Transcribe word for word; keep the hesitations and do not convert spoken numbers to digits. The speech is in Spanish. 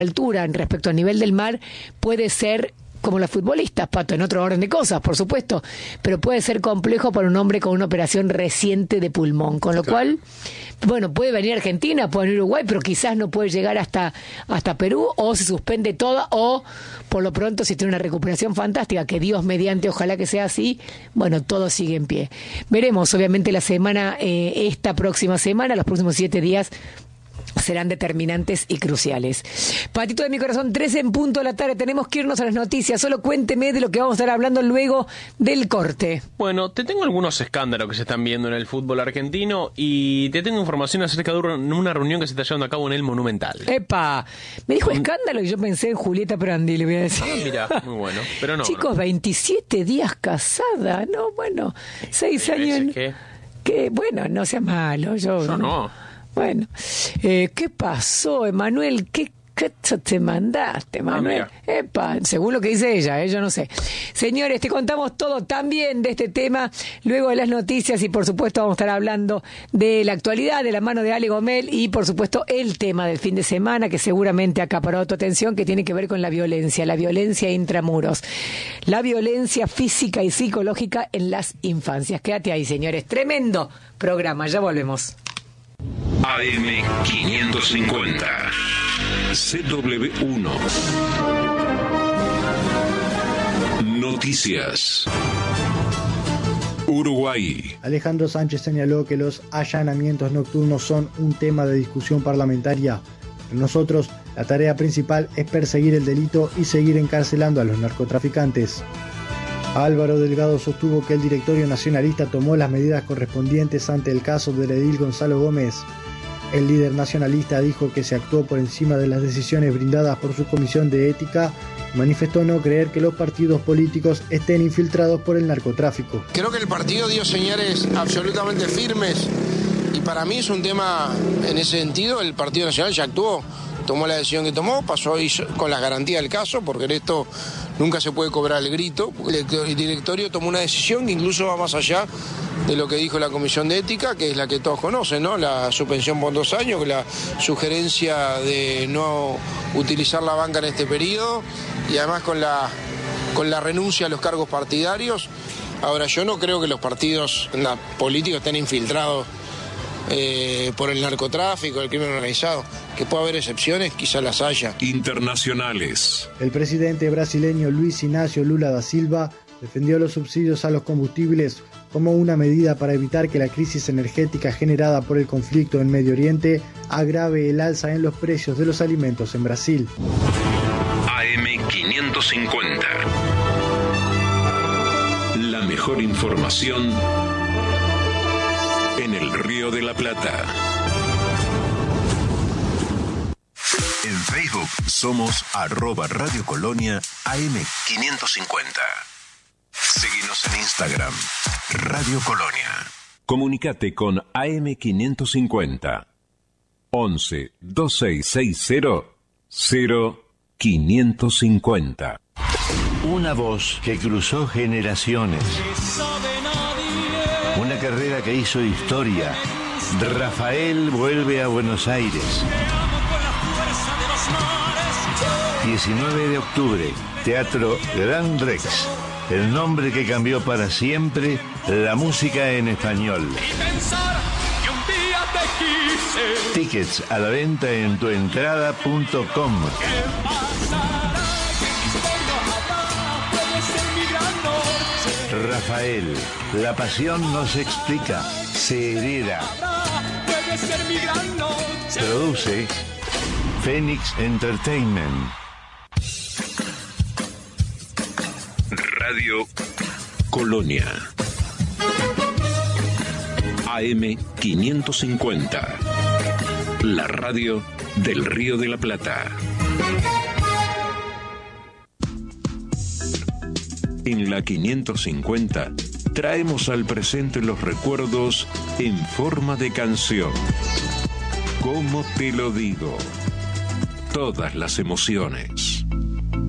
altura en respecto al nivel del mar puede ser como los futbolistas, Pato, en otro orden de cosas, por supuesto, pero puede ser complejo para un hombre con una operación reciente de pulmón, con lo claro. cual, bueno, puede venir a Argentina, puede venir a Uruguay, pero quizás no puede llegar hasta, hasta Perú, o se suspende toda, o por lo pronto si tiene una recuperación fantástica, que Dios mediante, ojalá que sea así, bueno, todo sigue en pie. Veremos, obviamente, la semana, eh, esta próxima semana, los próximos siete días, serán determinantes y cruciales. Patito de mi corazón, trece en punto de la tarde, tenemos que irnos a las noticias. Solo cuénteme de lo que vamos a estar hablando luego del corte. Bueno, te tengo algunos escándalos que se están viendo en el fútbol argentino y te tengo información acerca de una reunión que se está llevando a cabo en el Monumental. ¡Epa! Me dijo escándalo y yo pensé en Julieta Prandi, le voy a decir. Ah, mira, muy bueno, pero no. Chicos, no. veintisiete días casada, ¿no? Bueno, seis años... En... ¿Qué? Que, bueno, no sea malo. Yo, yo no. no. Bueno, eh, ¿qué pasó, Emanuel? ¿Qué cacho te mandaste, Manuel? Ah, Epa, según lo que dice ella, ¿eh? Yo no sé. Señores, te contamos todo también de este tema, luego de las noticias y por supuesto vamos a estar hablando de la actualidad de la mano de Ale Gomel y por supuesto el tema del fin de semana que seguramente acaparó tu atención, que tiene que ver con la violencia, la violencia intramuros, la violencia física y psicológica en las infancias. Quédate ahí, señores. Tremendo programa, ya volvemos. A M quinientos cincuenta C W uno Noticias Uruguay. Alejandro Sánchez señaló que los allanamientos nocturnos son un tema de discusión parlamentaria. Para nosotros, la tarea principal es perseguir el delito y seguir encarcelando a los narcotraficantes. Álvaro Delgado sostuvo que el directorio nacionalista tomó las medidas correspondientes ante el caso del edil Gonzalo Gómez. El líder nacionalista dijo que se actuó por encima de las decisiones brindadas por su comisión de ética y manifestó no creer que los partidos políticos estén infiltrados por el narcotráfico. Creo que el partido dio señales absolutamente firmes y para mí es un tema, en ese sentido, el Partido Nacional ya actuó, tomó la decisión que tomó, pasó con las garantías del caso, porque en esto nunca se puede cobrar el grito. El directorio tomó una decisión que incluso va más allá de lo que dijo la Comisión de Ética, que es la que todos conocen, ¿no? La suspensión por dos años, la sugerencia de no utilizar la banca en este periodo y además con la, con la renuncia a los cargos partidarios. Ahora, yo no creo que los partidos la, políticos estén infiltrados eh, por el narcotráfico, el crimen organizado. Que pueda haber excepciones, quizás las haya. Internacionales. El presidente brasileño Luis Inácio Lula da Silva defendió los subsidios a los combustibles como una medida para evitar que la crisis energética generada por el conflicto en Medio Oriente agrave el alza en los precios de los alimentos en Brasil. A M quinientos cincuenta. La mejor información en el Río de la Plata. En Facebook somos arroba Radio Colonia A M quinientos cincuenta. Seguinos en Instagram, Radio Colonia. Comunicate con A M quinientos cincuenta. once, veintiséis sesenta, cero quinientos cincuenta. Una voz que cruzó generaciones. Una carrera que hizo historia. Rafael vuelve a Buenos Aires. diecinueve de octubre, Teatro Gran Rex. El nombre que cambió para siempre la música en español. Tickets a la venta en tuentrada punto com. Rafael, la pasión no se explica, se hereda. Produce Phoenix Entertainment. Radio Colonia. A M quinientos cincuenta. La radio del Río de la Plata. En la quinientos cincuenta traemos al presente los recuerdos en forma de canción. ¿Cómo te lo digo? Todas las emociones.